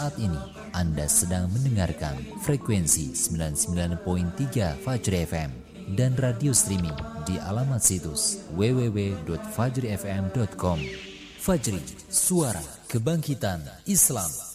Saat ini Anda sedang mendengarkan frekuensi 99.3 Fajri FM dan radio streaming di alamat situs www.fajrifm.com. Fajri, suara kebangkitan Islam.